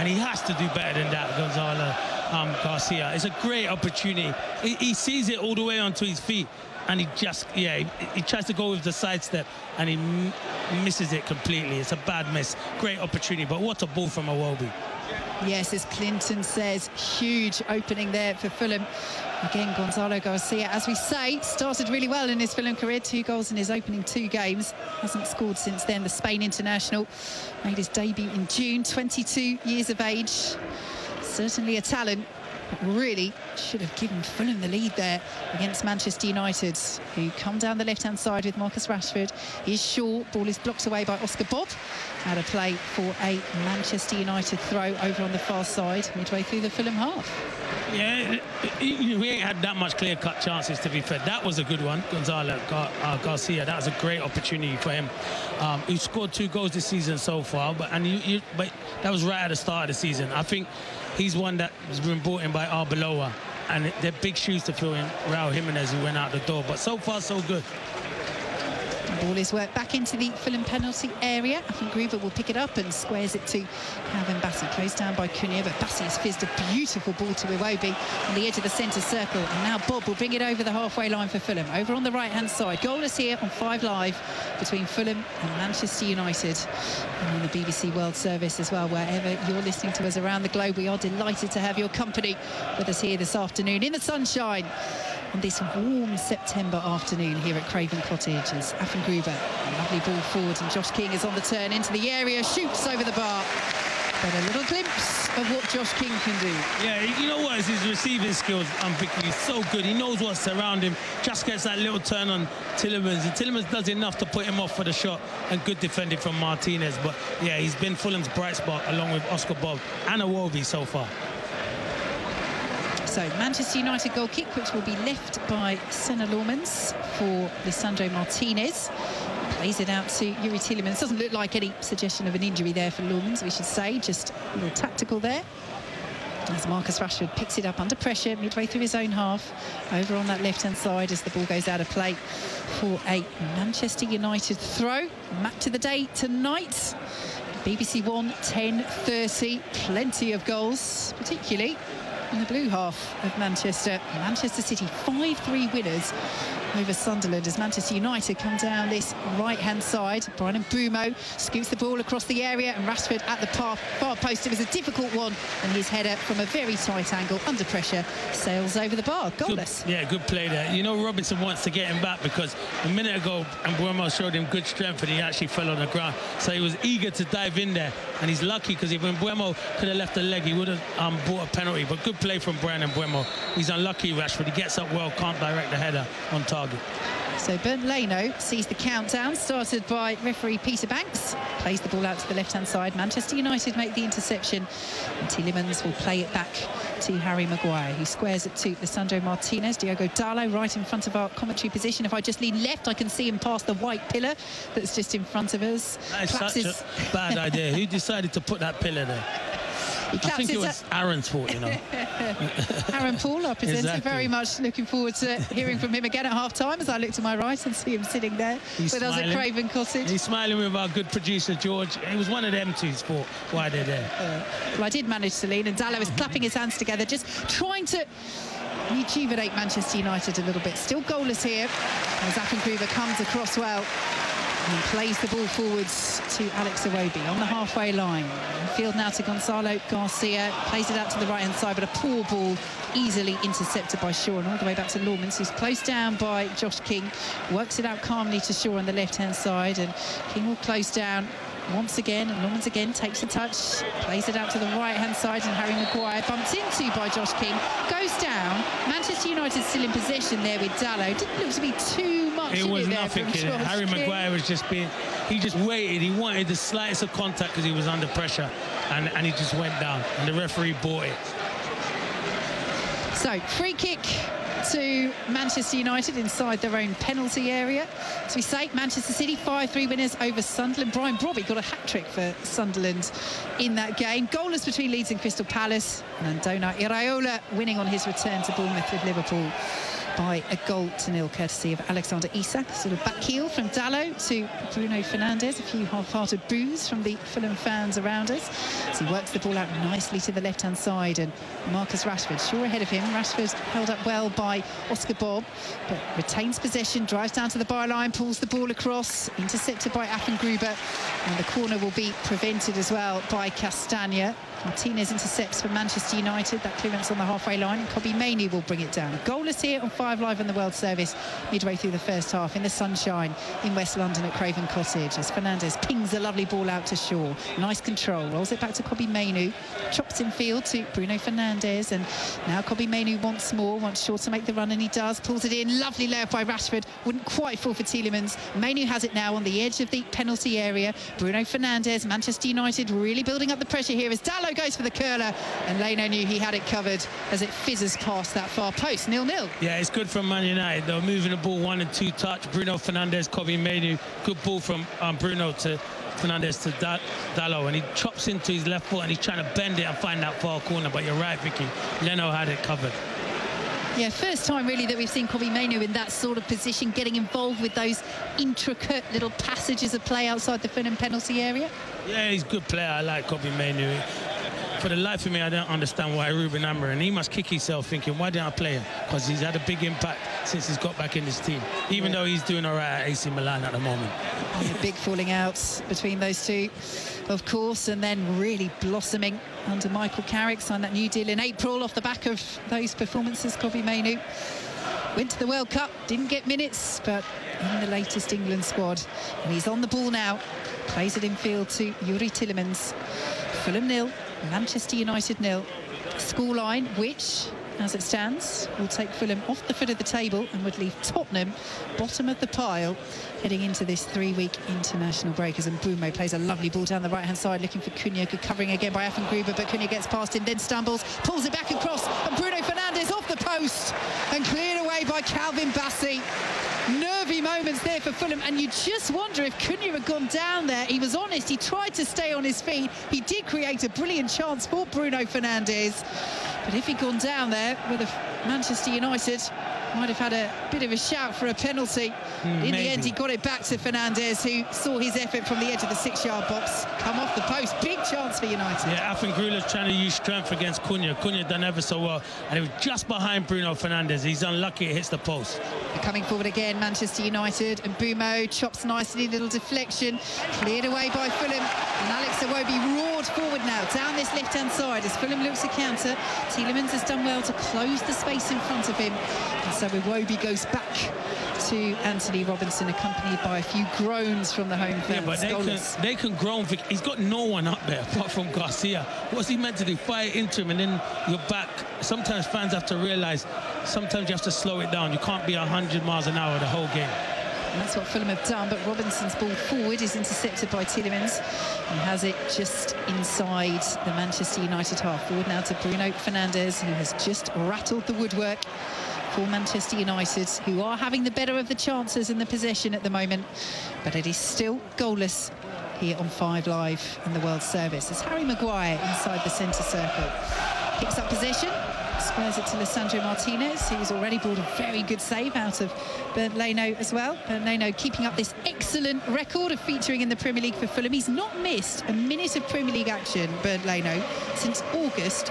and he has to do better than that, Gonzalo Garcia. It's a great opportunity. He sees it all the way onto his feet, and he just, he tries to go with the sidestep, and he misses it completely. It's a bad miss. Great opportunity, but what a ball from Iwobi. Yes, as Clinton says, huge opening there for Fulham. Again, Gonzalo Garcia, as we say, started really well in his Fulham career. 2 goals in his opening 2 games. Hasn't scored since then. The Spain international made his debut in June, 22 years of age. Certainly a talent. Really should have given Fulham the lead there against Manchester United, who come down the left-hand side with Marcus Rashford. He's short, ball is blocked away by Oscar Bob. Out of play for a Manchester United throw over on the far side, midway through the Fulham half. Yeah, we ain't had that much clear-cut chances, to be fair. That was a good one, Gonzalo Garcia. That was a great opportunity for him. He scored 2 goals this season so far, but that was right at the start of the season. I think he's one that has been brought in by Arbeloa, and they're big shoes to fill in Raul Jimenez, who went out the door. But so far, so good. The ball is worked back into the Fulham penalty area. I think Gruber will pick it up and squares it to Calvin Bassey. Closed down by Cunha, but Bassey has fizzed a beautiful ball to Iwobi on the edge of the centre circle. And now Bob will bring it over the halfway line for Fulham. Over on the right-hand side. Goalless here on 5 Live between Fulham and Manchester United. And on the BBC World Service as well, wherever you're listening to us around the globe. We are delighted to have your company with us here this afternoon in the sunshine on this warm September afternoon here at Craven Cottage. As Afan Gruber, a lovely ball forward, and Josh King is on the turn into the area, shoots over the bar. But a little glimpse of what Josh King can do. Yeah, you know what? It's his receiving skills, Vicky. He's so good. He knows what's around him. Just gets that little turn on Tielemans, and Tielemans does enough to put him off for the shot, and good defending from Martinez. But yeah, he's been Fulham's bright spot along with Oscar Bob and Iwobi so far. So Manchester United goal kick, which will be left by Senna Lormans for Lisandro Martinez. Plays it out to Youri Tielemans. Doesn't look like any suggestion of an injury there for Lormans, we should say. Just a little tactical there. As Marcus Rashford picks it up under pressure midway through his own half. Over on that left-hand side as the ball goes out of play for a Manchester United throw. Match of the day tonight. BBC One, 10:30. Plenty of goals, particularly in the blue half of Manchester. Manchester City 5-3 winners over Sunderland as Manchester United come down this right-hand side. Brian Mbeumo scoots the ball across the area, and Rashford at the far post. It was a difficult one, and his header from a very tight angle under pressure sails over the bar. Goalless. Good play there. You know, Robinson wants to get him back because a minute ago Mbeumo showed him good strength and he actually fell on the ground, so he was eager to dive in there, and he's lucky because if Mbeumo could have left the leg, he would have bought a penalty. But good play from Brian Mbeumo. He's unlucky, Rashford. He gets up well, can't direct the header on target. So Bernd Leno sees the countdown started by referee Peter Banks. Plays the ball out to the left-hand side. Manchester United make the interception, and Tielemans will play it back to Harry Maguire, who squares it to Lisandro Martinez. Diogo Dalot right in front of our commentary position. If I just lean left, I can see him past the white pillar that's just in front of us. That is such a bad idea. Who decided to put that pillar there? I think it was Aaron's fault, you know. Aaron Paul, our presenter, Exactly. very much looking forward to hearing from him again at half-time as I look to my right and see him sitting there with us at Craven Cottage. He's smiling with our good producer, George. It was one of them two's fault why they're there. Well, I did manage to lean, and Dalot is clapping his hands together, just trying to rejuvenate Manchester United a little bit. Still goalless here as Afan Gruber comes across well and plays the ball forwards to Alex Iwobi on the halfway line. Field now to Gonzalo Garcia, plays it out to the right-hand side, but a poor ball easily intercepted by Shaw, and all the way back to Lormans, who's closed down by Josh King. Works it out calmly to Shaw on the left-hand side, and King will close down once again, and Lormans again takes a touch, plays it out to the right-hand side, and Harry Maguire bumped into by Josh King, goes down. Manchester United still in possession there with Dalot. Didn't look to be too much. It was nothing. Harry Maguire was just being, he just waited. He wanted the slightest of contact because he was under pressure, and he just went down, and the referee bought it. So, free kick to Manchester United inside their own penalty area. As we say, Manchester City 5-3 winners over Sunderland. Brian Brobby got a hat-trick for Sunderland in that game. Goalless between Leeds and Crystal Palace. And Andona Iraola winning on his return to Bournemouth with Liverpool. by a goal to nil, courtesy of Alexander Isak. Sort of back heel from Dalot to Bruno Fernandes. A few half-hearted boos from the Fulham fans around us as he works the ball out nicely to the left-hand side, and Marcus Rashford sure ahead of him. Rashford held up well by Oscar Bob, but retains possession, drives down to the byline, pulls the ball across, intercepted by Affengruber, and the corner will be prevented as well by Castagna. Martinez intercepts for Manchester United. That clearance on the halfway line. Kobbie Mainoo will bring it down. Goalless here on 5 Live on the World Service midway through the first half in the sunshine in West London at Craven Cottage as Fernandes pings a lovely ball out to Shaw. Nice control. Rolls it back to Kobbie Mainoo. Chops in field to Bruno Fernandes, and now Kobbie Mainoo wants more. Wants Shaw to make the run, and he does. Pulls it in. Lovely layup by Rashford. Wouldn't quite fall for Tielemans. Mainoo has it now on the edge of the penalty area. Bruno Fernandes, Manchester United really building up the pressure here as Dalot goes for the curler, and Leno knew he had it covered as it fizzes past that far post. 0-0. Yeah, it's good from Man United. They're moving the ball 1 and 2 touch. Bruno Fernandes, Kobbie Mainoo. Good ball from Bruno to Fernandes to Dalot, and he chops into his left foot and he's trying to bend it and find that far corner. But you're right, Vicky. Leno had it covered. Yeah, first time really that we've seen Kobbie Mainoo in that sort of position, getting involved with those intricate little passages of play outside the Fulham penalty area. Yeah, he's a good player. I like Kobbie Mainoo. For the life of me, I don't understand why Ruben Amorim, he must kick himself thinking, why didn't I play him? Because he's had a big impact since he's got back in this team, even though he's doing all right at AC Milan at the moment. A big falling out between those two, of course, and then really blossoming under Michael Carrick. Signed that new deal in April off the back of those performances. Kobbie Mainoo went to the World Cup, didn't get minutes, but in the latest England squad. And he's on the ball now, plays it in field to Youri Tielemans. Fulham 0, Manchester United 0. Scoreline, which, as it stands, will take Fulham off the foot of the table and would leave Tottenham bottom of the pile heading into this 3-week international break. As Mbeumo plays a lovely ball down the right-hand side, looking for Cunha. Good covering again by Affengruber, but Cunha gets past him, then stumbles, pulls it back across, and Bruno Fernandes off the post and cleared away by Calvin Bassey. Nervy moments there for Fulham, and you just wonder if Cunha had gone down there. He was honest, he tried to stay on his feet. He did create a brilliant chance for Bruno Fernandes, but if he'd gone down there with Manchester United, might have had a bit of a shout for a penalty. In the end, he got it back to Fernandes, who saw his effort from the edge of the 6-yard box come off the post. Big chance for United. Yeah, Affengruber's trying to use strength against Cunha. Cunha done ever so well, and it was just behind Bruno Fernandes. He's unlucky it hits the post. Coming forward again, Manchester United, and Mbeumo chops nicely, little deflection, cleared away by Fulham, and Alex Iwobi roared forward now down this left-hand side as Fulham looks to counter. Tielemans has done well to close the space in front of him, and so Iwobi goes back to Anthony Robinson, accompanied by a few groans from the home fans. Yeah, but they can groan. He's got no one up there apart from Garcia. What's he meant to do? Fire into him and then you're back. Sometimes fans have to realise sometimes you have to slow it down. You can't be 100 miles an hour the whole game. And that's what Fulham have done, but Robinson's ball forward is intercepted by Tielemans. He has it just inside the Manchester United half. Forward now to Bruno Fernandes, who has just rattled the woodwork for Manchester United, who are having the better of the chances in the possession at the moment, but it is still goalless here on 5 Live in the World Service. As Harry Maguire inside the centre circle picks up possession, squares it to Lisandro Martinez, who's already brought a very good save out of Bernd Leno as well. Bernd Leno keeping up this excellent record of featuring in the Premier League for Fulham. He's not missed a minute of Premier League action, Bernd Leno, since August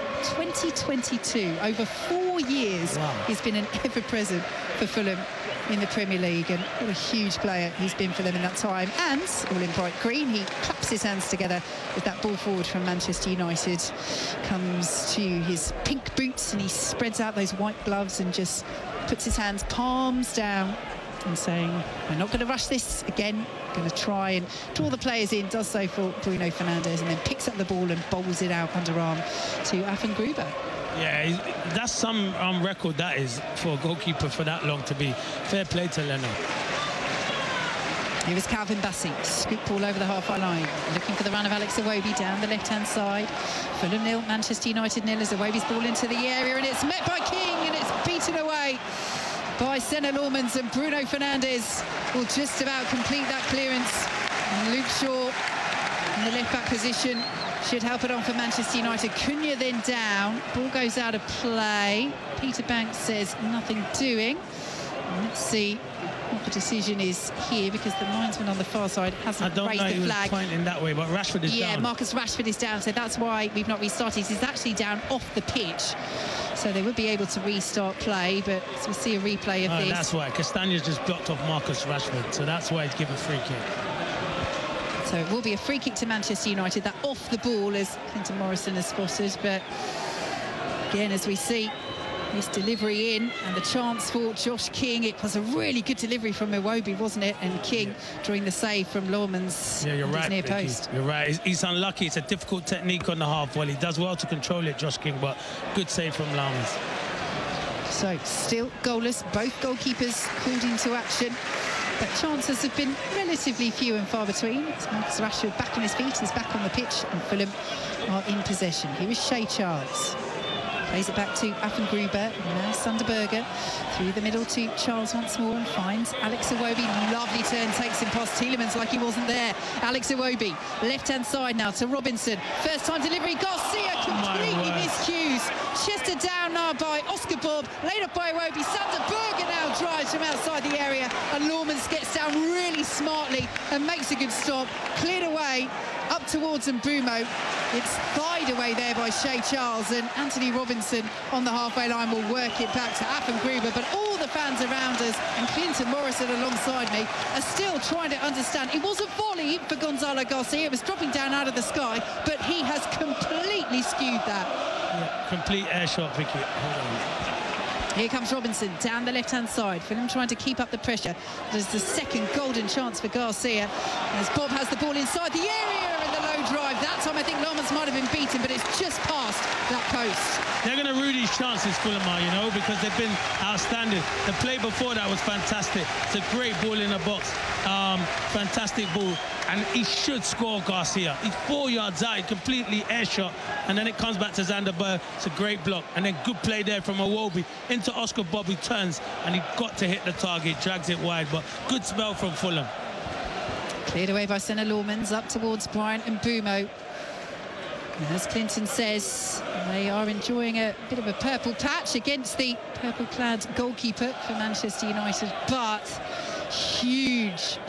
2022. Over 4 years, wow. He's been an ever-present for Fulham in the Premier League, and what a huge player he's been for them in that time. And all in bright green, he claps his hands together with that ball forward from Manchester United. Comes to his pink boots and he spreads out those white gloves and just puts his hands palms down and saying, we're not going to rush this again, going to try and draw the players in. Does so for Bruno Fernandes, and then picks up the ball and bowls it out underarm to Affengruber. Yeah, that's some record that is for a goalkeeper for that long to be. Fair play to Leno. Here is Calvin Bassey, scoop ball over the halfway line, looking for the run of Alex Iwobi down the left-hand side. Fulham 0, Manchester United 0 as Iwobi's ball into the area, and it's met by King, and it's beaten away by Senna Lormans, and Bruno Fernandes will just about complete that clearance. And Luke Shaw in the left-back position should help it on for Manchester United. Cunha then down. Ball goes out of play. Peter Banks says nothing doing. Let's see what the decision is here, because the linesman on the far side hasn't raised the flag. I don't know, he was pointing that way, but Rashford is down. Yeah, Marcus Rashford is down, so that's why we've not restarted. He's actually down off the pitch, so they would be able to restart play, but we'll see a replay of this. That's why Castaña's just blocked off Marcus Rashford, so that's why he's given a free kick. So it will be a free kick to Manchester United. That off the ball, as Clinton Morrison has spotted, but again, as we see, this delivery in, and the chance for Josh King. It was a really good delivery from Iwobi, wasn't it? And King drawing the save from Lohrmann's near post. You're right. He's unlucky. It's a difficult technique on the half. Well, he does well to control it, Josh King, but good save from Lohrmann's. So still goalless. Both goalkeepers called into action, but chances have been relatively few and far between. It's Marcus Rashford back on his feet. He's back on the pitch, and Fulham are in possession. Here is Shea Charles. Plays it back to Affengruber, now Sunderberger, through the middle to Charles once more, and finds Alex Iwobi. Lovely turn, takes him past Tielemans like he wasn't there. Alex Iwobi, left-hand side now to Robinson. First time delivery, Garcia completely miscues. Chested down now by Oscar Bob, laid up by Iwobi. Sunderberger now drives from outside the area, and Lohrmann gets down really smartly and makes a good stop. Cleared away up towards Mbeumo. It's thied away there by Shea Charles, and Anthony Robinson on the halfway line will work it back to Affengruber. But all the fans around us, and Clinton Morrison alongside me, are still trying to understand. It was a volley for Gonzalo Garcia. It was dropping down out of the sky, but he has completely skewed that. Yeah, complete air shot, Vicky. Hold on. Here comes Robinson down the left-hand side. Fulham trying to keep up the pressure. There's the second golden chance for Garcia, as Bob has the ball inside the area, and the low drive. That time I think Lohrmann's might have been beaten, but it's just past that post. They're going to rue these chances, Fulham are, you know, because they've been outstanding. The play before that was fantastic. It's a great ball in the box. Fantastic ball. And he should score, Garcia. He's 4 yards out, completely air shot. And then it comes back to Zanderberg. It's a great block. And then good play there from Iwobi into Oscar Bob, who turns, and he got to hit the target, drags it wide. But good spell from Fulham. Cleared away by Senna Lohrmann's up towards Bryan Mbeumo. And as Clinton says, they are enjoying a bit of a purple patch against the purple-clad goalkeeper for Manchester United, but huge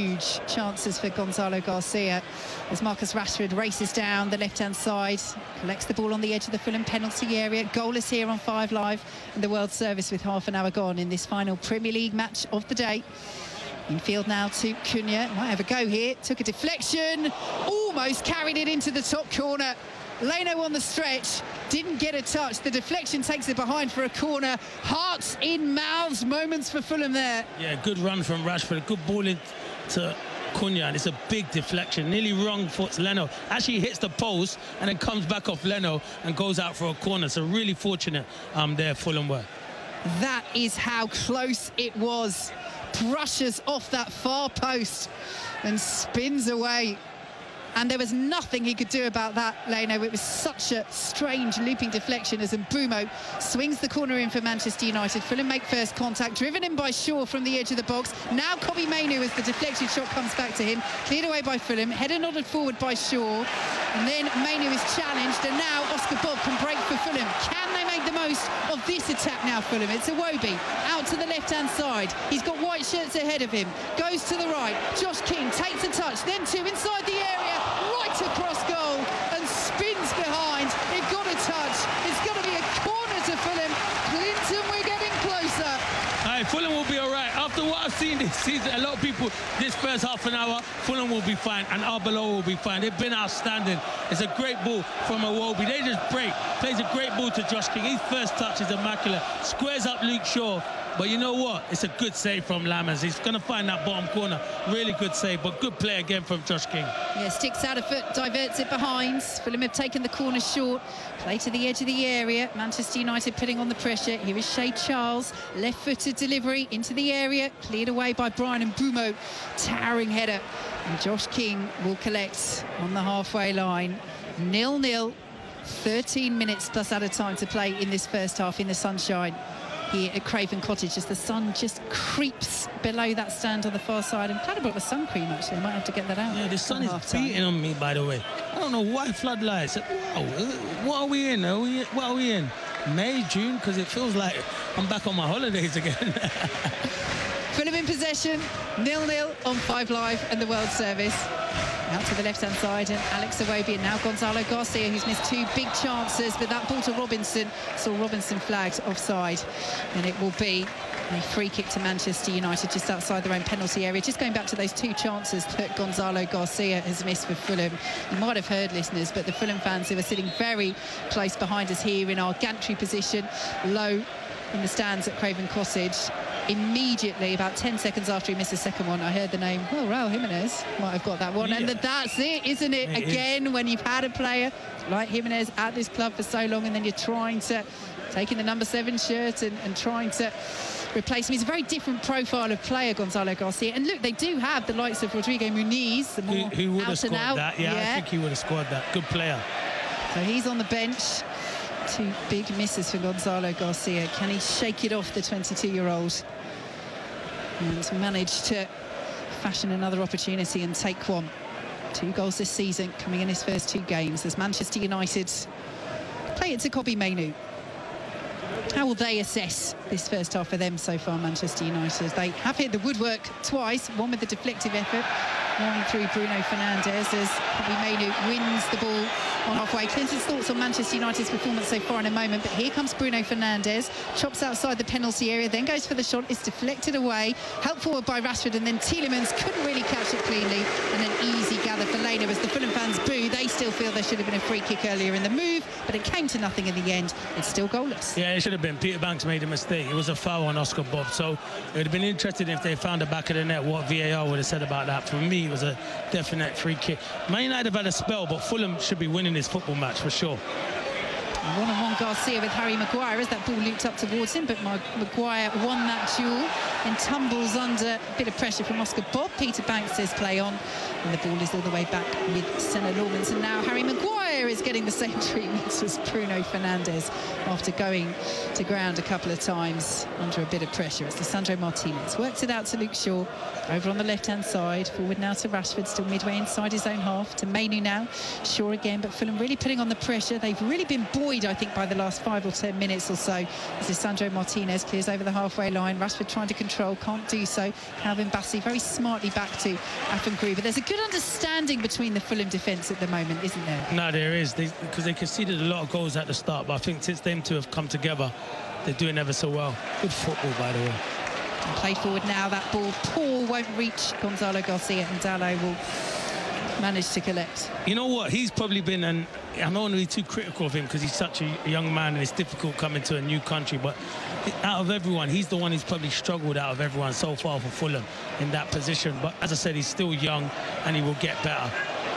chances for Gonzalo Garcia as Marcus Rashford races down the left-hand side, collects the ball on the edge of the Fulham penalty area. Goalless here on 5 Live, and the World Service with half an hour gone in this final Premier League match of the day. Infield now to Cunha. Might have a go here. Took a deflection. Almost carried it into the top corner. Leno on the stretch. Didn't get a touch. The deflection takes it behind for a corner. Hearts in mouths moments for Fulham there. Yeah, good run from Rashford. Good ball into Cunha, and it's a big deflection. Nearly wrong foots Leno. Actually hits the post and then comes back off Leno and goes out for a corner. So really fortunate there, Fulham were. That is how close it was. Brushes off that far post and spins away, and there was nothing he could do about that, Leno. It was such a strange looping deflection as Mbeumo swings the corner in for Manchester United. Fulham make first contact, driven in by Shaw from the edge of the box. Now Kobbie Mainoo, as the deflected shot comes back to him, cleared away by Fulham, header nodded forward by Shaw, and then Mainoo is challenged, and now Oscar Bob can break for Fulham. Can they make the most of this attack now, Fulham? It's Iwobi out to the left-hand side. He's got white shirts ahead of him, goes to the right. Josh King takes a touch, then 2 inside the area, right across goal, and spins behind. It got a touch. It's going to be a corner to Fulham. Clinton, we're getting closer. Fulham will be all right. After what I've seen this season, a lot of people, this first half an hour, Fulham will be fine, and Arbeloa will be fine. They've been outstanding. It's a great ball from Iwobi. They just break. Plays a great ball to Josh King. His first touch is immaculate. Squares up Luke Shaw. But you know what? It's a good save from Lammers. He's going to find that bottom corner. Really good save, but good play again from Josh King. Yeah, sticks out of foot, diverts it behind. Fulham have taken the corner short. Play to the edge of the area. Manchester United putting on the pressure. Here is Shea Charles. Left-footed delivery into the area. Cleared away by Bryan Mbeumo. Towering header. And Josh King will collect on the halfway line. 0-0. 13 minutes plus added time to play in this first half in the sunshine here at Craven Cottage, as the sun just creeps below that stand on the far side. I'm glad I brought the sun cream, actually. I might have to get that out. Yeah, the sun is beating on me, by the way. I don't don't know why floodlights. Wow, what are we in? What are we in? May, June? Because it feels like I'm back on my holidays again. Fulham in possession, 0-0 on 5 Live and the World Service. Out to the left-hand side, and Alex Iwobi, and now Gonzalo Garcia, who's missed 2 big chances, but that ball to Robinson saw Robinson flagged offside, and it will be a free kick to Manchester United just outside their own penalty area. Just going back to those 2 chances that Gonzalo Garcia has missed for Fulham. You might have heard, listeners, but the Fulham fans who are sitting very close behind us here in our gantry position, low in the stands at Craven Cottage, immediately, about 10 seconds after he missed the second one, I heard the name, well, Raul Jimenez might have got that one. Yeah. And that's it, isn't it? Again, when you've had a player like Jimenez at this club for so long, and then you're trying to take in the number 7 shirt and trying to replace him. He's a very different profile of player, Gonzalo Garcia. And look, they do have the likes of Rodrigo Muniz, the more who would have scored that. Yeah, I think he would have scored that. Good player. So he's on the bench. 2 big misses for Gonzalo Garcia. Can he shake it off, the 22-year-old? And managed to fashion another opportunity and take one. 2 goals this season coming in his first 2 games as Manchester United play it to Kobbie Mainoo. How will they assess this first half for them so far, Manchester United? They have hit the woodwork twice, one with a deflective effort, one through Bruno Fernandes as Kobbie Mainoo wins the ball on halfway. Clinton's thoughts on Manchester United's performance so far in a moment, but here comes Bruno Fernandes, chops outside the penalty area, then goes for the shot, it's deflected away, helped forward by Rashford, and then Tielemans couldn't really catch it cleanly, and an easy gather for Lena as the Fulham fans boo. They still feel there should have been a free kick earlier in the move, but it came to nothing in the end. It's still goalless. Yeah, it should have been. Peter Banks made a mistake. It was a foul on Oscar Bob, so it would have been interesting if they found the back of the net what VAR would have said about that. For me, it was a definite free kick. Man United have had a spell, but Fulham should be winning this football match for sure. One-on-one Garcia with Harry Maguire as that ball looped up towards him, but Maguire won that duel and tumbles under a bit of pressure from Oscar Bob. Peter Banks says play on, and the ball is all the way back with Senna Lawrence, and now Harry Maguire is getting the same treatment as Bruno Fernandes after going to ground a couple of times under a bit of pressure. It's Lisandro Martinez, works it out to Luke Shaw over on the left-hand side, forward now to Rashford, still midway inside his own half, to Mainoo now, Shaw again, but Fulham really putting on the pressure. They've really been buoyed, I think, by the last 5 or 10 minutes or so as Lisandro Martinez clears over the halfway line. Rashford trying to control, can't do so. Calvin Bassey very smartly back to Affengruber. But there's a good understanding between the Fulham defence at the moment, isn't there? No, there is, because they conceded a lot of goals at the start, but I think since them 2 have come together, they're doing ever so well. Good football, by the way. And play forward now, that ball, Paul won't reach Gonzalo Garcia, and Dalot will manage to collect. You know what, he's probably been, and I don't want to be too critical of him because he's such a young man and it's difficult coming to a new country, but out of everyone, he's the one who's probably struggled out of everyone so far for Fulham in that position. But as I said, he's still young and he will get better.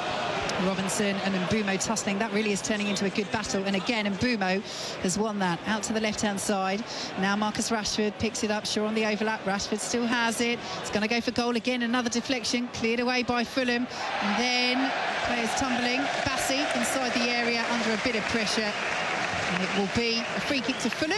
Robinson and Mbeumo tussling. That really is turning into a good battle. And again, Mbeumo has won that. Out to the left-hand side. Now Marcus Rashford picks it up. Shaw on the overlap. Rashford still has it. It's going to go for goal again. Another deflection. Cleared away by Fulham. And then players tumbling. Bassey inside the area under a bit of pressure. And it will be a free kick to Fulham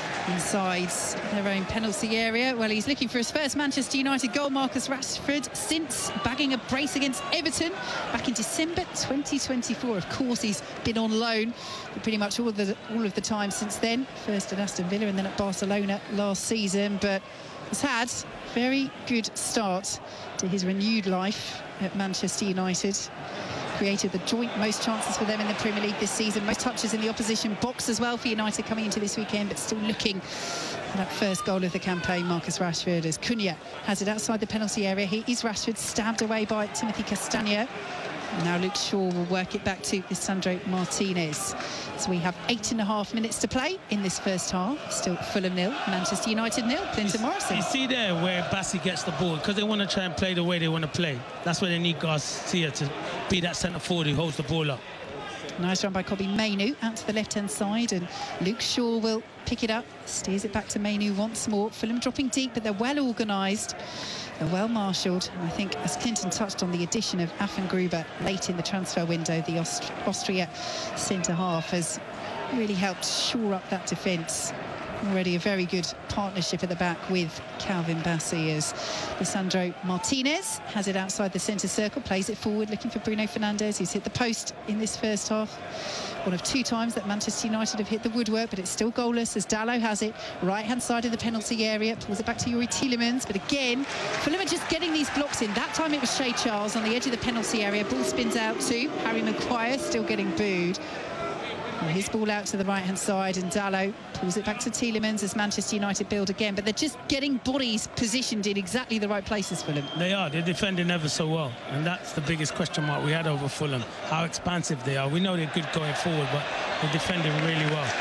inside their own penalty area. Well, he's looking for his first Manchester United goal, Marcus Rashford, since bagging a brace against Everton back in December 2024. Of course, he's been on loan for pretty much all of the time since then. First at Aston Villa and then at Barcelona last season, but has had a very good start to his renewed life at Manchester United. Created the joint most chances for them in the Premier League this season, most touches in the opposition box as well for United coming into this weekend, but still looking for that first goal of the campaign. Marcus Rashford, as Cunha has it outside the penalty area. Here is Rashford, stabbed away by Timothy Castagne. Now Luke Shaw will work it back to Lisandro Martinez. So we have 8.5 minutes to play in this first half. Still Fulham 0, Manchester United 0. Clinton Morrison. You see there where Bassey gets the ball, because they want to try and play the way they want to play. That's where they need Garcia to be that centre forward who holds the ball up. Nice run by Kobbie Mainoo out to the left-hand side, and Luke Shaw will pick it up, steers it back to Mainoo once more. Fulham dropping deep, but they're well organised. They're well marshalled. And I think, as Clinton touched on, the addition of Affengruber late in the transfer window, the Austria centre-half, has really helped shore up that defence. Already a very good partnership at the back with Calvin Bassey as Lisandro Martinez has it outside the centre circle, plays it forward, looking for Bruno Fernandes, who's hit the post in this first half. One of 2 times that Manchester United have hit the woodwork, but it's still goalless as Dalot has it, right-hand side of the penalty area, pulls it back to Youri Tielemans, but again, Fulham are just getting these blocks in. That time it was Shea Charles on the edge of the penalty area, ball spins out to Harry Maguire, still getting booed. And his ball out to the right-hand side, and Dalot pulls it back to Tielemans as Manchester United build again. But they're just getting bodies positioned in exactly the right places for them. They are. They're defending ever so well. And that's the biggest question mark we had over Fulham. How expansive they are. We know they're good going forward, but they're defending really well.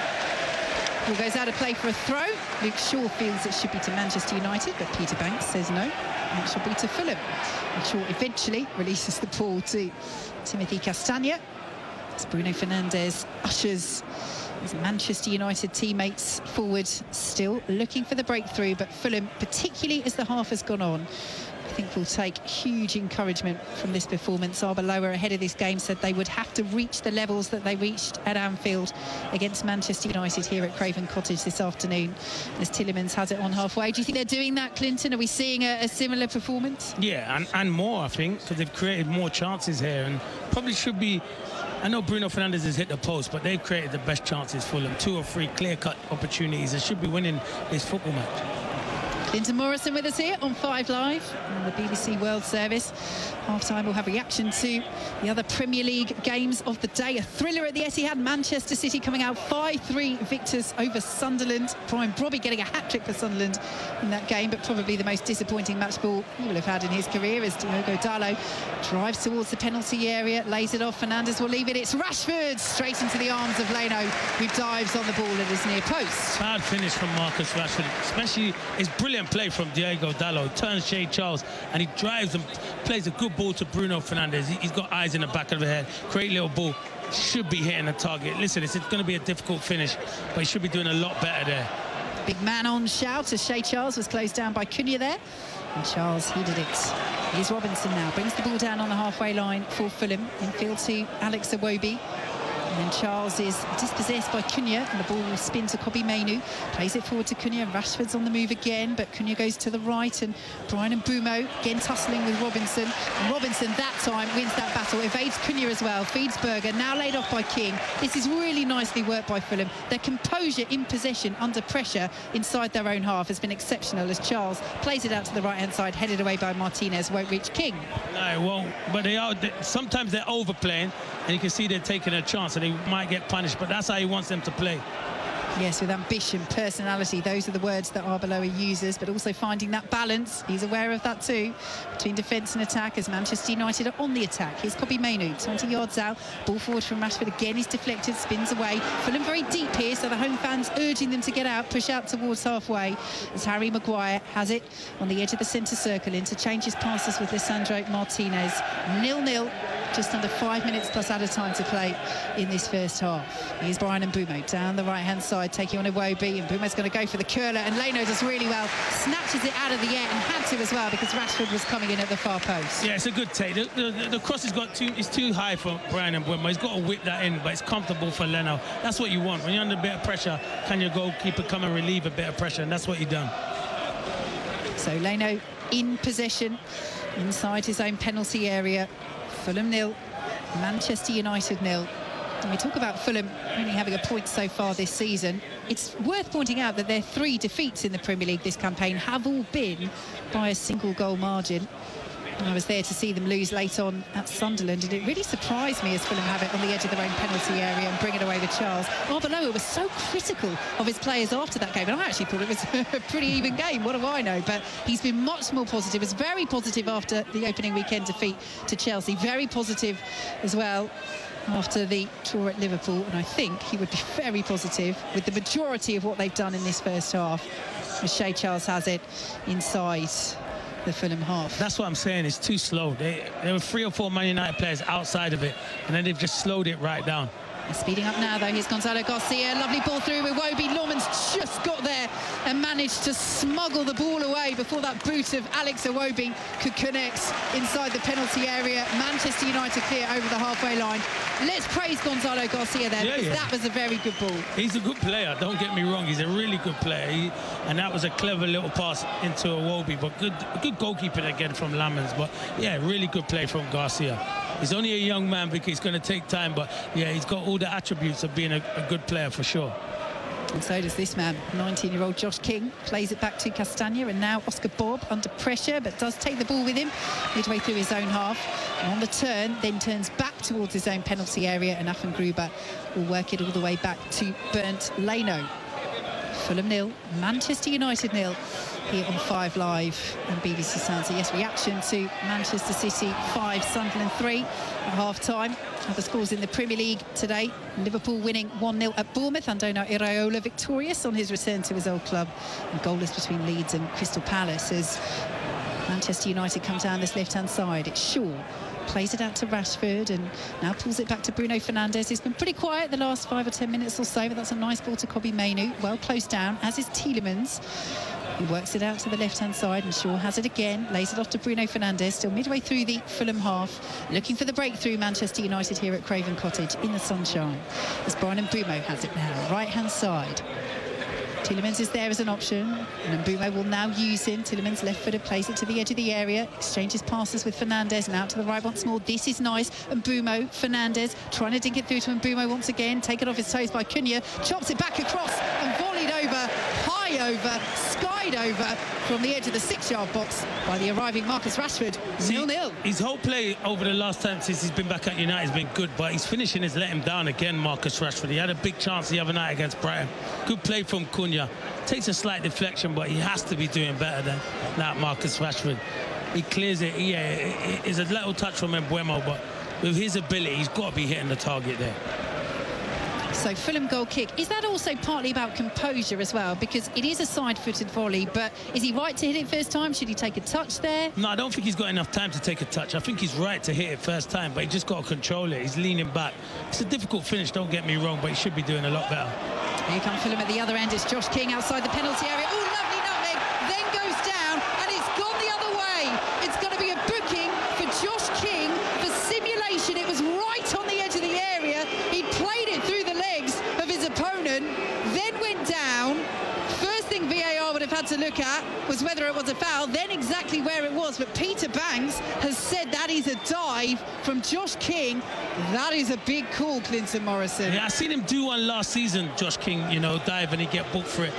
Ball goes out of play for a throw. Luke Shaw feels it should be to Manchester United, but Peter Banks says no. It should be to Fulham. And Shaw eventually releases the ball to Timothy Castagne. As Bruno Fernandes ushers his Manchester United teammates forward, still looking for the breakthrough, but Fulham, particularly as the half has gone on, I think will take huge encouragement from this performance. Arbeloa ahead of this game said they would have to reach the levels that they reached at Anfield against Manchester United here at Craven Cottage this afternoon, as Tielemans has it on halfway. Do you think they're doing that, Clinton? Are we seeing a similar performance? Yeah, and more, I think, because they've created more chances here and probably should be. I know Bruno Fernandes has hit the post, but they've created the best chances for them. 2 or 3 clear-cut opportunities. They should be winning this football match. Clinton Morrison with us here on 5 Live on the BBC World Service. Half-time we'll have reaction to the other Premier League games of the day. A thriller at the Etihad. Manchester City coming out 5-3 victors over Sunderland. Brian Brobby getting a hat-trick for Sunderland in that game, but probably the most disappointing match ball he will have had in his career as Diogo Dalot drives towards the penalty area, lays it off. Fernandes will leave it. It's Rashford straight into the arms of Leno, who dives on the ball at his near post. Bad finish from Marcus Rashford, especially his brilliant play from Diogo Dalot. Turns Shea Charles and he drives and plays a good ball to Bruno Fernandes. He's got eyes in the back of the head. Great little ball. Should be hitting the target. Listen, it's going to be a difficult finish, but he should be doing a lot better there. Big man on shout as Shea Charles was closed down by Cunha there. And Charles headed it. Here's Robinson now. Brings the ball down on the halfway line for Fulham. Infield to Alex Iwobi. And then Charles is dispossessed by Cunha, and the ball will spin to Kobbie Mainoo. Plays it forward to Cunha. Rashford's on the move again, but Cunha goes to the right, and Bryan Mbeumo again tussling with Robinson. And Robinson that time wins that battle, evades Cunha as well, feeds Berger, now laid off by King. This is really nicely worked by Fulham. Their composure in possession under pressure inside their own half has been exceptional as Charles plays it out to the right-hand side, headed away by Martinez, won't reach King. No, it won't. But sometimes they're overplaying, and you can see they're taking a chance, and they might get punished, but that's how he wants them to play. Yes, with ambition, personality, those are the words that Arbeloa uses, but also finding that balance. He's aware of that too, between defence and attack as Manchester United are on the attack. Here's Kobbie Mainoo, 20 yards out, ball forward from Rashford again, he's deflected, spins away. Fulham very deep here, so the home fans urging them to get out, push out towards halfway as Harry Maguire has it on the edge of the centre circle, interchanges passes with Lisandro Martinez. 0-0. Just under 5 minutes plus added time to play in this first half. Here's Bryan Mbeumo down the right-hand side, taking on Iwobi, and Mbeumo's going to go for the curler, and Leno does really well, snatches it out of the air, and had to as well because Rashford was coming in at the far post. Yeah, it's a good take. The cross is too high for Bryan Mbeumo. He's got to whip that in, but it's comfortable for Leno. That's what you want. When you're under a bit of pressure, can your goalkeeper come and relieve a bit of pressure? And that's what he done. So Leno in possession inside his own penalty area. Fulham 0, Manchester United 0. And we talk about Fulham only having a point so far this season. It's worth pointing out that their 3 defeats in the Premier League this campaign have all been by a single goal margin. And I was there to see them lose late on at Sunderland, and it really surprised me as Fulham have it on the edge of their own penalty area and bring it away with Charles. Arbeloa was so critical of his players after that game, and I actually thought it was a pretty even game. What do I know? But he's been much more positive. Was very positive after the opening weekend defeat to Chelsea. Very positive as well after the draw at Liverpool, and I think he would be very positive with the majority of what they've done in this first half. As Shea Charles has it inside the Fulham half. That's what I'm saying. It's too slow. There were 3 or 4 Man United players outside of it, and then they've just slowed it right down. Speeding up now, though. Here's Gonzalo Garcia. Lovely ball through with Iwobi. Lawman's just got there and managed to smuggle the ball away before that boot of Alex Iwobi could connect inside the penalty area. Manchester United clear over the halfway line. Let's praise Gonzalo Garcia there, because that was a very good ball. He's a good player, don't get me wrong. He's a really good player. And that was a clever little pass into Iwobi, but good goalkeeping again from Lammens. But, yeah, really good play from Garcia. He's only a young man because he's going to take time, but, yeah, he's got all the attributes of being a good player for sure. And so does this man, 19-year-old Josh King. Plays it back to Castagna, and now Oscar Bob under pressure, but does take the ball with him midway through his own half. And on the turn, then turns back towards his own penalty area, and Affengruber will work it all the way back to Bernd Leno. Fulham 0, Manchester United 0 here on 5 Live and BBC Sound. So yes, reaction to Manchester City 5, Sunderland 3 at half-time. Other scores in the Premier League today. Liverpool winning 1-0 at Bournemouth. Andona Iraola victorious on his return to his old club. And goalless between Leeds and Crystal Palace as Manchester United come down this left-hand side. It's Shaw. Plays it out to Rashford and now pulls it back to Bruno Fernandes, who's been pretty quiet the last 5 or 10 minutes or so, but that's a nice ball to Kobbie Mainoo. Well close down, as is Tielemans. He works it out to the left-hand side, and Shaw has it again, lays it off to Bruno Fernandes, still midway through the Fulham half. Looking for the breakthrough, Manchester United here at Craven Cottage in the sunshine. As Bryan Mbeumo has it now, right-hand side. Tielemans is there as an option, and Mbeumo will now use him. Tielemans left-footed, plays it to the edge of the area, exchanges passes with Fernandes, and out to the right once more. This is nice. Mbeumo, Fernandes, trying to dig it through to Mbeumo once again, taken off his toes by Cunha, chops it back across and volleyed over, high over, skied over from the edge of the 6-yard box by the arriving Marcus Rashford. 0-0. His whole play over the last time since he's been back at United has been good, but his finishing has let him down again, Marcus Rashford. He had a big chance the other night against Brighton. Good play from Cunha. Takes a slight deflection, but he has to be doing better than that, Marcus Rashford. He clears it. Yeah, it's a little touch from Mbeumo, but with his ability, he's got to be hitting the target there. So Fulham goal kick, is that also partly about composure as well? Because it is a side-footed volley, but is he right to hit it first time? Should he take a touch there? No, I don't think he's got enough time to take a touch. I think he's right to hit it first time, but he just got to control it. He's leaning back. It's a difficult finish, don't get me wrong, but he should be doing a lot better. Here comes Fulham at the other end. It's Josh King outside the penalty area. Oh, lovely nutmeg, then goes down, and it's gone the other way. It's going to be a booking for Josh King for simulation. It was right on the edge of the area. He played it through the legs of his opponent, then went down. First thing VAR would have had to look at was whether it was a foul, then exactly where it was. But Peter Banks has said that is a dive from Josh King. That is a big call, Clinton Morrison. Yeah, I seen him do one last season, Josh King, you know, dive and he get booked for it.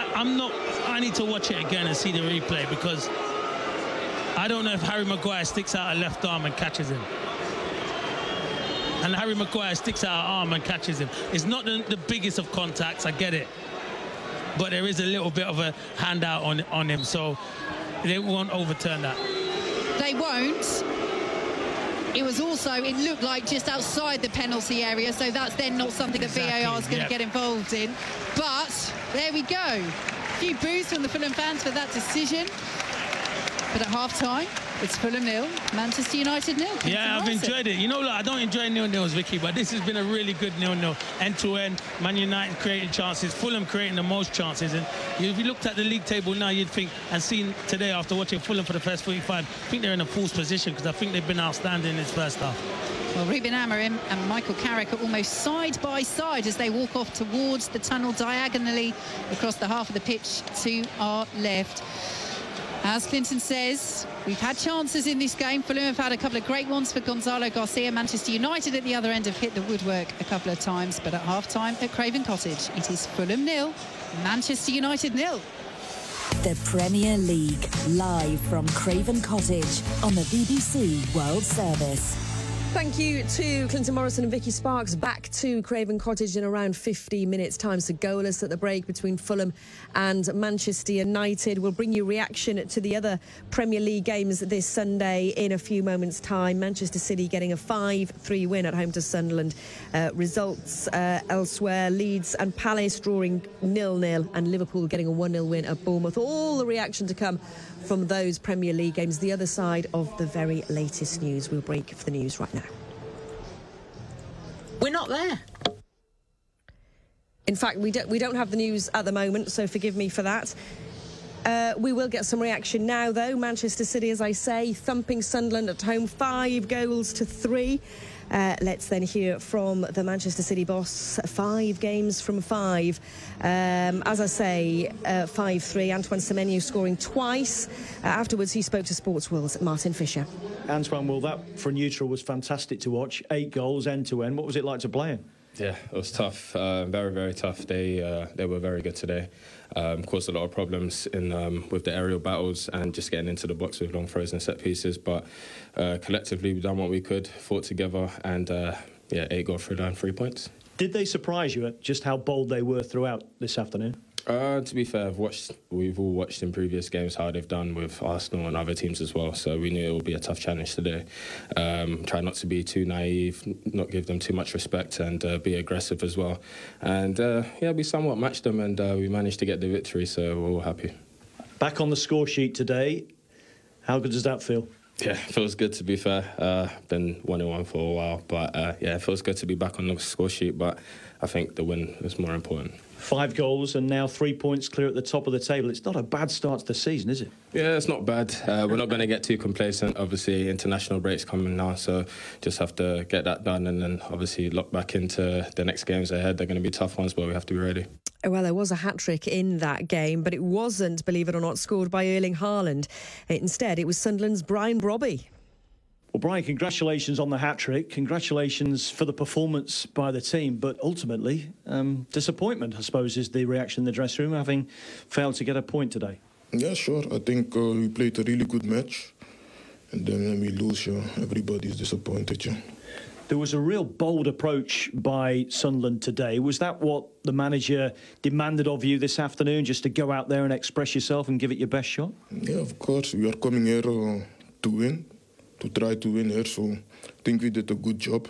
I need to watch it again and see the replay, because I don't know if Harry Maguire sticks out a left arm and catches him. And Harry Maguire sticks out an arm and catches him. It's not the biggest of contacts, I get it. But there is a little bit of a handout on him, so they won't overturn that. They won't. It was also, it looked like just outside the penalty area, so that's then not something that VAR is going to get involved in. But there we go. A few boos from the Fulham fans for that decision. But at half-time, it's Fulham 0, Manchester United 0. Yeah, I've enjoyed it. You know, look, I don't enjoy 0-0s, Vicky, but this has been a really good 0-0. End-to-end, Man United creating chances, Fulham creating the most chances. And if you looked at the league table now, you'd think, and seen today after watching Fulham for the first 45, I think they're in a false position, because I think they've been outstanding in this first half. Well, Ruben Amorim and Michael Carrick are almost side by side as they walk off towards the tunnel diagonally across the half of the pitch to our left. As Clinton says, we've had chances in this game. Fulham have had a couple of great ones for Gonzalo Garcia. Manchester United at the other end have hit the woodwork a couple of times. But at half-time at Craven Cottage, it is Fulham 0, Manchester United 0. The Premier League, live from Craven Cottage on the BBC World Service. Thank you to Clinton Morrison and Vicky Sparks. Back to Craven Cottage in around 15 minutes' time. So goalless at the break between Fulham and Manchester United. We'll bring you reaction to the other Premier League games this Sunday in a few moments' time. Manchester City getting a 5-3 win at home to Sunderland. Results elsewhere, Leeds and Palace drawing 0-0, and Liverpool getting a 1-0 win at Bournemouth. All the reaction to come from those Premier League games, the other side of the very latest news. We'll break for the news right now. We're not there. In fact, we don't have the news at the moment, so forgive me for that. We will get some reaction now, though. Manchester City, as I say, thumping Sunderland at home, 5-3. Let's then hear from the Manchester City boss. 5 games from 5. As I say, 5-3. Antoine Semenyo scoring twice. Afterwards, he spoke to Sports World's Martin Fisher. Antoine, well, that for a neutral was fantastic to watch. 8 goals end-to-end. What was it like to play him? Yeah, it was tough. Very, very tough. They were very good today. Caused a lot of problems with the aerial battles and just getting into the box with long throws and set pieces. But collectively, we've done what we could, fought together, and 8 goal through line, 3 points. Did they surprise you at just how bold they were throughout this afternoon? To be fair, we've all watched in previous games how they've done with Arsenal and other teams as well, so we knew it would be a tough challenge today. Try not to be too naive, not give them too much respect, and be aggressive as well. And we somewhat matched them, and we managed to get the victory, so we're all happy. Back on the score sheet today, how good does that feel? Yeah, it feels good, to be fair. Been 1-1 for a while, but it feels good to be back on the score sheet, but I think the win is more important. 5 goals and now 3 points clear at the top of the table. It's not a bad start to the season, is it? Yeah, it's not bad. We're not going to get too complacent. Obviously, international break's coming now, so just have to get that done and then obviously lock back into the next games ahead. They're going to be tough ones, but we have to be ready. Well, there was a hat-trick in that game, but it wasn't, believe it or not, scored by Erling Haaland. Instead, it was Sunderland's Brian Brobby. Well, Brian, congratulations on the hat-trick. Congratulations for the performance by the team. But ultimately, disappointment, I suppose, is the reaction in the dressing room, having failed to get a point today. Yeah, sure. I think we played a really good match. And then when we lose, everybody's disappointed. There was a real bold approach by Sunderland today. Was that what the manager demanded of you this afternoon, just to go out there and express yourself and give it your best shot? Yeah, of course. We are coming here to win. To try to win here, so I think we did a good job.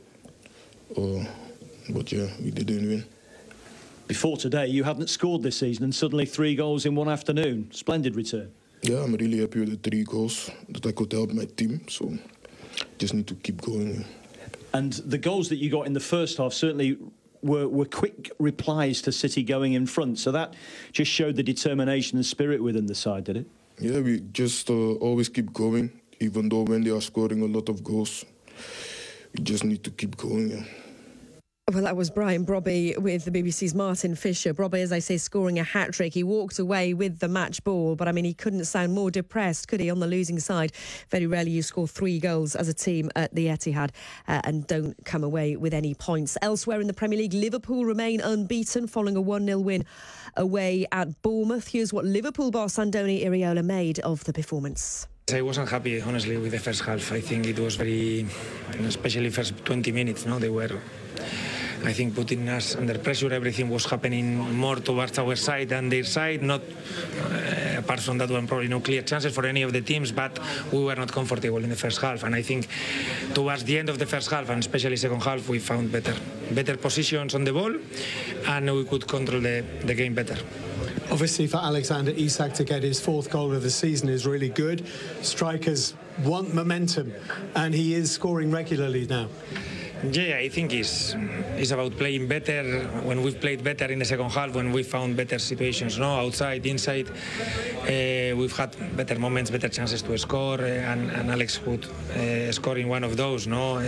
But yeah, we didn't win. Before today, you hadn't scored this season, and suddenly 3 goals in one afternoon. Splendid return. Yeah, I'm really happy with the 3 goals that I could help my team, so just need to keep going. And the goals that you got in the first half certainly were quick replies to City going in front, so that just showed the determination and spirit within the side, did it? Yeah, we just always keep going. Even though when they are scoring a lot of goals, we just need to keep going. Yeah. Well, that was Brian Brobby with the BBC's Martin Fisher. Brobby, as I say, scoring a hat-trick. He walked away with the match ball, but, I mean, he couldn't sound more depressed, could he, on the losing side? Very rarely you score 3 goals as a team at the Etihad and don't come away with any points. Elsewhere in the Premier League, Liverpool remain unbeaten following a 1-0 win away at Bournemouth. Here's what Liverpool boss Andoni Iraola made of the performance. I wasn't happy, honestly, with the first half. I think it was very, especially first 20 minutes, they were, I think, putting us under pressure. Everything was happening more towards our side than their side. Not, apart from that one, probably no clear chances for any of the teams, but we were not comfortable in the first half. And I think towards the end of the first half, and especially second half, we found better positions on the ball, and we could control the game better. Obviously, for Alexander Isak to get his 4th goal of the season is really good. Strikers want momentum, and he is scoring regularly now. Yeah, I think it's about playing better. When we've played better in the second half, when we found better situations, outside, inside, we've had better moments, better chances to score, and Alex could score in one of those.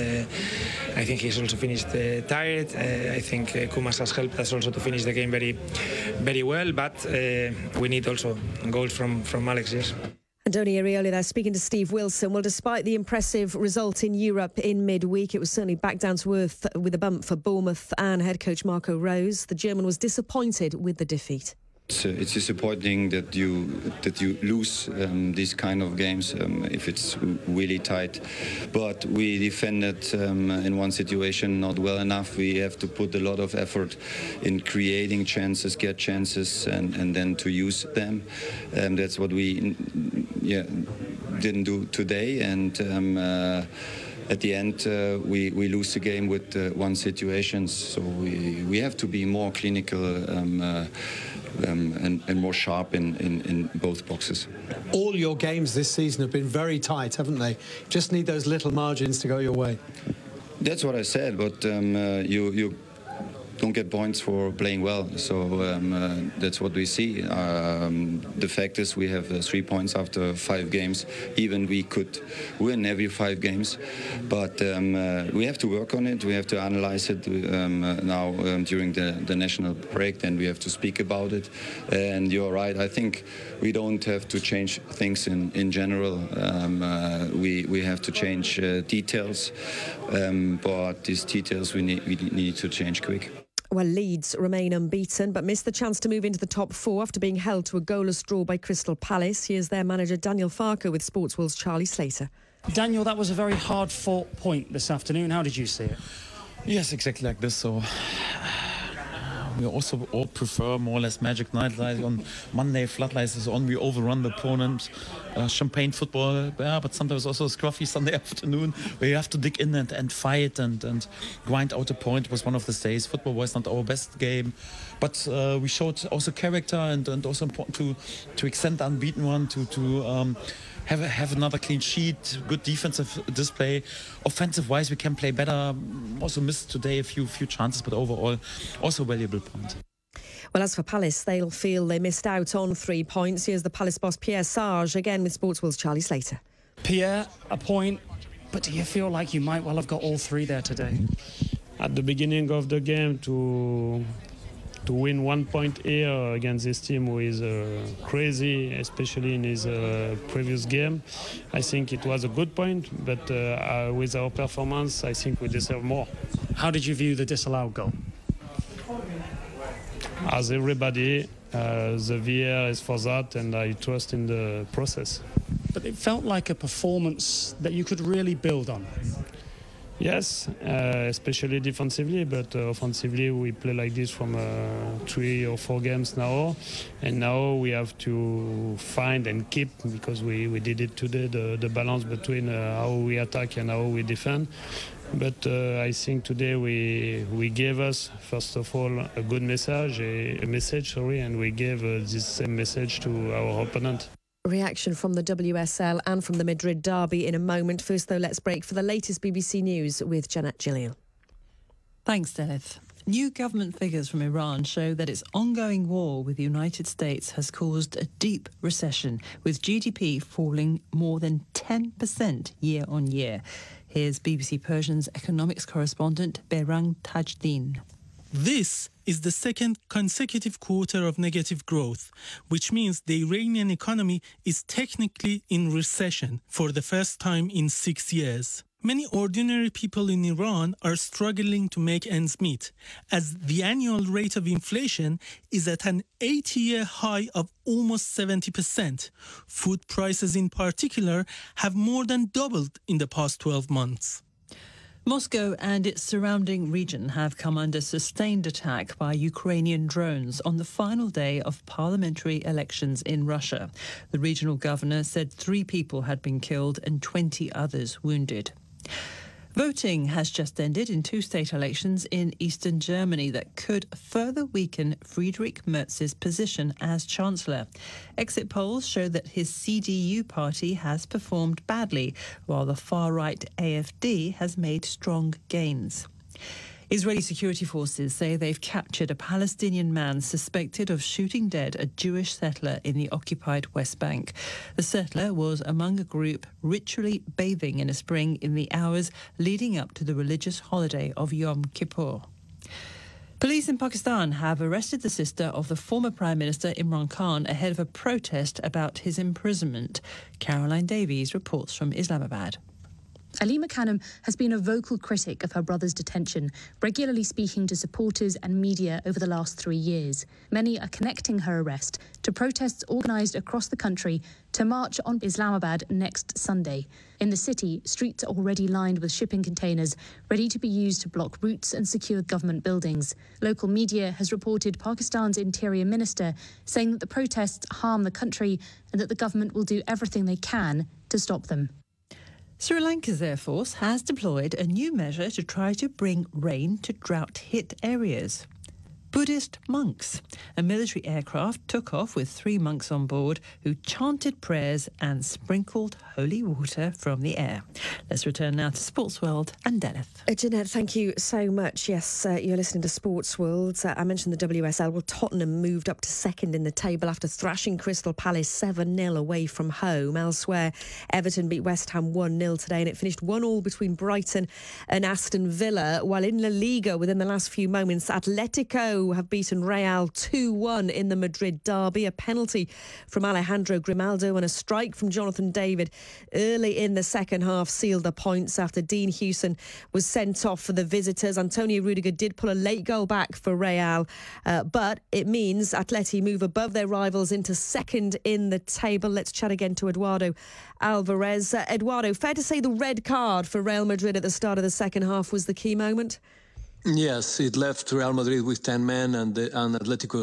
I think he's also finished tired. I think Kumas has helped us also to finish the game very, very well, but we need also goals from Alex, yes. Andoni Iraola there speaking to Steve Wilson. Well, despite the impressive result in Europe in midweek, it was certainly back down to earth with a bump for Bournemouth and head coach Marco Rose. The German was disappointed with the defeat. It's disappointing that you lose these kind of games if it's really tight. But we defended in one situation not well enough. We have to put a lot of effort in creating chances, get chances, and then to use them. That's what we didn't do today. And at the end, we lose the game with one situation. So we have to be more clinical. And more sharp in both boxes. All your games this season have been very tight, haven't they? Just need those little margins to go your way. That's what I said, but you don't get points for playing well, so that's what we see. The fact is we have 3 points after 5 games. Even we could win every 5 games, but we have to work on it. We have to analyze it now during the national break, then we have to speak about it. And you're right, I think we don't have to change things in general. We have to change details, but these details we need to change quick. Well, Leeds remain unbeaten but missed the chance to move into the top 4 after being held to a goalless draw by Crystal Palace. Here's their manager Daniel Farke with Sportsworld's Charlie Slater. Daniel, that was a very hard-fought point this afternoon. How did you see it? Yes, exactly like this. So we also all prefer more or less Magic Night. Like on Monday, Floodlights is on. We overrun the opponent. Champagne football, yeah, but sometimes also a scruffy Sunday afternoon where you have to dig in and fight and grind out a point. Was one of the days. Football was not our best game, but we showed also character and also important to extend the unbeaten one to have another clean sheet, good defensive display. Offensive-wise, we can play better. Also missed today a few chances, but overall, also valuable point. Well, as for Palace, they'll feel they missed out on 3 points. Here's the Palace boss, Pierre Sarge, again with Sportsworld's Charlie Slater. Pierre, a point, but do you feel like you might well have got all 3 there today? At the beginning of the game, to win 1 point here against this team who is crazy, especially in his previous game, I think it was a good point, but with our performance, I think we deserve more. How did you view the disallowed goal? As everybody, the VAR is for that, and I trust in the process. But it felt like a performance that you could really build on. Yes, especially defensively, but offensively we play like this from 3 or 4 games now, and now we have to find and keep, because we did it today, the balance between how we attack and how we defend. But I think today we gave us, first of all, a good message, and we gave this same message to our opponent. Reaction from the WSL and from the Madrid derby in a moment. First, though, let's break for the latest BBC News with Janet Gillian. Thanks, Deneth. New government figures from Iran show that its ongoing war with the United States has caused a deep recession, with GDP falling more than 10% year on year. Here's BBC Persian's economics correspondent Behrang Tajdin. This is the second consecutive quarter of negative growth, which means the Iranian economy is technically in recession for the first time in 6 years. Many ordinary people in Iran are struggling to make ends meet, as the annual rate of inflation is at an 80-year high of almost 70%. Food prices in particular have more than doubled in the past 12 months. Moscow and its surrounding region have come under sustained attack by Ukrainian drones on the final day of parliamentary elections in Russia. The regional governor said 3 people had been killed and 20 others wounded. Voting has just ended in 2 state elections in eastern Germany that could further weaken Friedrich Merz's position as Chancellor. Exit polls show that his CDU party has performed badly, while the far-right AfD has made strong gains. Israeli security forces say they've captured a Palestinian man suspected of shooting dead a Jewish settler in the occupied West Bank. The settler was among a group ritually bathing in a spring in the hours leading up to the religious holiday of Yom Kippur. Police in Pakistan have arrested the sister of the former Prime Minister Imran Khan ahead of a protest about his imprisonment. Caroline Davies reports from Islamabad. Alima Khanum has been a vocal critic of her brother's detention, regularly speaking to supporters and media over the last 3 years. Many are connecting her arrest to protests organised across the country to march on Islamabad next Sunday. In the city, streets are already lined with shipping containers, ready to be used to block routes and secure government buildings. Local media has reported Pakistan's Interior Minister saying that the protests harm the country and that the government will do everything they can to stop them. Sri Lanka's Air Force has deployed a new measure to try to bring rain to drought-hit areas. Buddhist monks. A military aircraft took off with 3 monks on board who chanted prayers and sprinkled holy water from the air. Let's return now to Sports World and Dennis. Jeanette, thank you so much. Yes, you're listening to Sports World. I mentioned the WSL. Well, Tottenham moved up to second in the table after thrashing Crystal Palace 7-0 away from home. Elsewhere, Everton beat West Ham 1-0 today, and it finished 1-1 between Brighton and Aston Villa. While in La Liga, within the last few moments, Atletico have beaten Real 2-1 in the Madrid derby. A penalty from Alejandro Grimaldo and a strike from Jonathan David early in the second half sealed the points after Dean Hewson was sent off for the visitors. Antonio Rudiger did pull a late goal back for Real, but it means Atleti move above their rivals into second in the table. Let's chat again to Eduardo Alvarez. Eduardo, fair to say the red card for Real Madrid at the start of the second half was the key moment? Yes, it left Real Madrid with 10 men and Atletico